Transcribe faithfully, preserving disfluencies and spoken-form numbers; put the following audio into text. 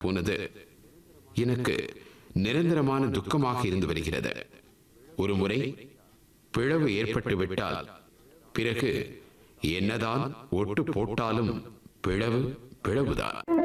போனது எனக்கு நிரந்தரமான துக்கமாக இருந்து வருகிறது. ஒரு முறை பிளவு ஏற்பட்டு விட்டால் பிறகு என்னதான் ஒட்டு போட்டாலும் பிளவு பிளவுதான்.